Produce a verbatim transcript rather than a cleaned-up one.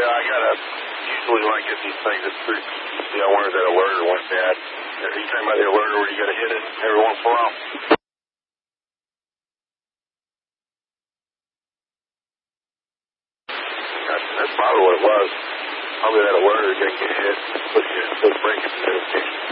Well, I got a, usually when I get these things, it's pretty easy. I wonder that alerter went bad. Are you talking about the alerter where you got to hit it every once in a while? That's, that's probably what it was. Probably that alerter didn't get hit. Put, put breaking notification.